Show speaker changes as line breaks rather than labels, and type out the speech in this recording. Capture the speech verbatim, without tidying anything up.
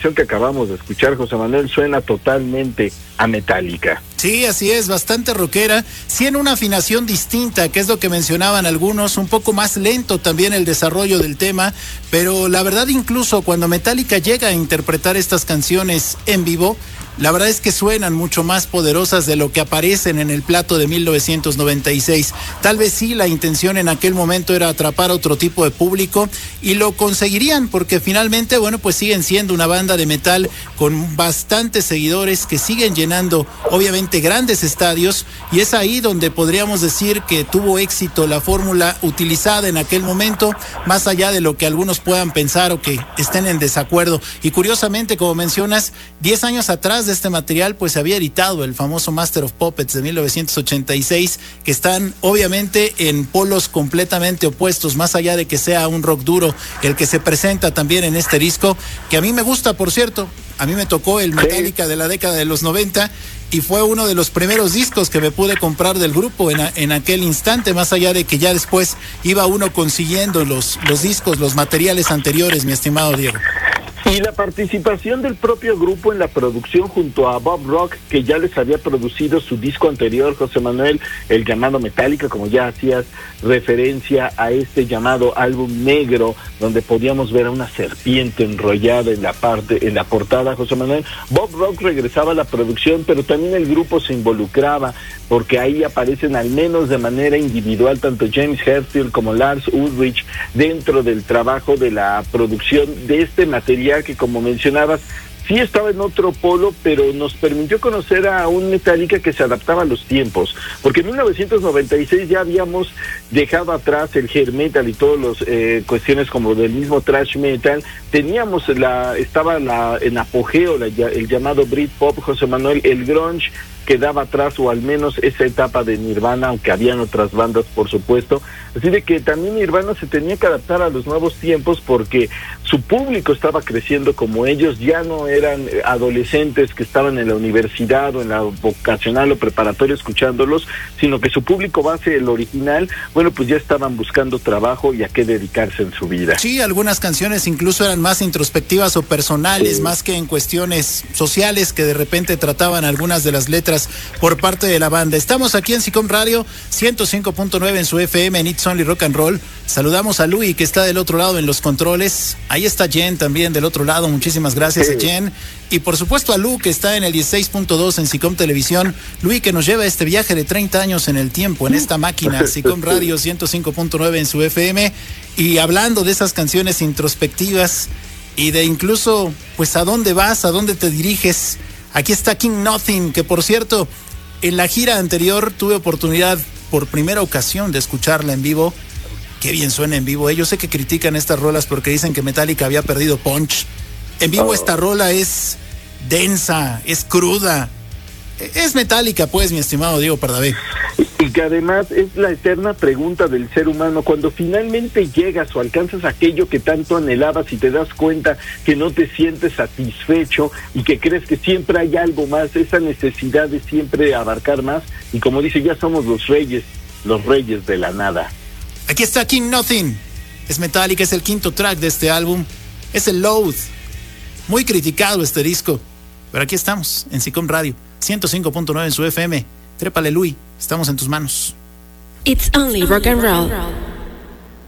canción que acabamos de escuchar, José Manuel, suena totalmente a Metallica.
Sí, así es, bastante rockera, sí en una afinación distinta, que es lo que mencionaban algunos, un poco más lento también el desarrollo del tema, pero la verdad incluso cuando Metallica llega a interpretar estas canciones en vivo, la verdad es que suenan mucho más poderosas de lo que aparecen en el plato de mil novecientos noventa y seis. Tal vez sí la intención en aquel momento era atrapar a otro tipo de público y lo conseguirían porque finalmente, bueno, pues siguen siendo una banda de metal con bastantes seguidores que siguen llenando obviamente grandes estadios y es ahí donde podríamos decir que tuvo éxito la fórmula utilizada en aquel momento, más allá de lo que algunos puedan pensar o que estén en desacuerdo. Y curiosamente, como mencionas, diez años atrás de este material pues se había editado el famoso Master of Puppets de mil novecientos ochenta y seis, que están obviamente en polos completamente opuestos, más allá de que sea un rock duro el que se presenta también en este disco, que a mí me gusta, por cierto. A mí me tocó el Metallica sí. de la década de los noventa y fue uno de los primeros discos que me pude comprar del grupo en, a, en aquel instante, más allá de que ya después iba uno consiguiendo los, los discos, los materiales anteriores, mi estimado Diego.
Y la participación del propio grupo en la producción junto a Bob Rock, que ya les había producido su disco anterior, José Manuel, el llamado Metallica, como ya hacías referencia a este llamado álbum negro, donde podíamos ver a una serpiente enrollada en la parte, en la portada, José Manuel. Bob Rock regresaba a la producción, pero también el grupo se involucraba, porque ahí aparecen al menos de manera individual tanto James Hetfield como Lars Ulrich dentro del trabajo de la producción de este material que, como mencionabas, sí estaba en otro polo, pero nos permitió conocer a un Metallica que se adaptaba a los tiempos, porque en mil novecientos noventa y seis ya habíamos dejado atrás el hair metal y todas las eh, cuestiones como del mismo thrash metal. Teníamos la, estaba la, en apogeo la, el llamado Britpop, José Manuel, el grunge quedaba atrás, o al menos esa etapa de Nirvana, aunque habían otras bandas, por supuesto. Así de que también Nirvana se tenía que adaptar a los nuevos tiempos porque su público estaba creciendo como ellos, ya no eran adolescentes que estaban en la universidad o en la vocacional o preparatoria escuchándolos, sino que su público base, el original, bueno, pues ya estaban buscando trabajo y a qué dedicarse en su vida.
Sí, algunas canciones incluso eran más introspectivas o personales, sí. más que en cuestiones sociales que de repente trataban algunas de las letras por parte de la banda. Estamos aquí en SICOM Radio ciento cinco punto nueve en su F M en It's Only Rock and Roll. Saludamos a Luis que está del otro lado en los controles. Ahí está Jen también del otro lado. Muchísimas gracias, sí. Jen. Y por supuesto a Lu que está en el dieciséis punto dos en SICOM Televisión. Luis que nos lleva este viaje de treinta años en el tiempo, en esta máquina. SICOM Radio ciento cinco punto nueve en su F M. Y hablando de esas canciones introspectivas y de incluso, pues, ¿a dónde vas? ¿A dónde te diriges? Aquí está King Nothing, que por cierto, en la gira anterior tuve oportunidad por primera ocasión de escucharla en vivo. Qué bien suena en vivo, ¿eh? Yo sé que critican estas rolas porque dicen que Metallica había perdido punch. En vivo esta rola es densa, es cruda. Es Metallica, pues, mi estimado Diego Pardavé.
Y que además es la eterna pregunta del ser humano, cuando finalmente llegas o alcanzas aquello que tanto anhelabas y te das cuenta que no te sientes satisfecho y que crees que siempre hay algo más, esa necesidad de siempre abarcar más, y como dice, ya somos los reyes, los reyes de la nada.
Aquí está King Nothing, es Metallica, es el quinto track de este álbum, es el Load, muy criticado este disco, pero aquí estamos en SICOM Radio ciento cinco punto nueve en su F M. Trépale, Luis, estamos en tus manos.
It's only rock and roll.